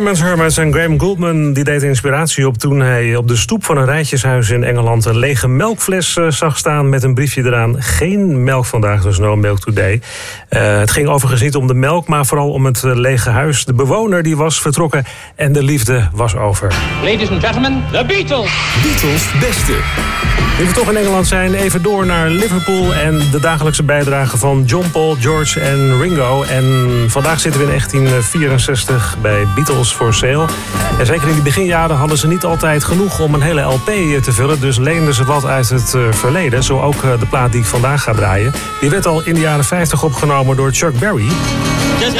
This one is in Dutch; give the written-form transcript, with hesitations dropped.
Hermans en Graham Gouldman die deed inspiratie op toen hij op de stoep van een rijtjeshuis in Engeland een lege melkfles zag staan met een briefje eraan. Geen melk vandaag, dus no milk today. Het ging overigens niet om de melk, maar vooral om het lege huis. De bewoner die was vertrokken en de liefde was over. Ladies and gentlemen, the Beatles. Beatles beste. Nu we toch in Engeland zijn, even door naar Liverpool en de dagelijkse bijdrage van John, Paul, George en Ringo. En vandaag zitten we in 1964 bij Beatles for Sale. En zeker in die beginjaren hadden ze niet altijd genoeg om een hele LP te vullen. Dus leenden ze wat uit het verleden. Zo ook de plaat die ik vandaag ga draaien. Die werd al in de jaren 50 opgenomen door Chuck Berry. Just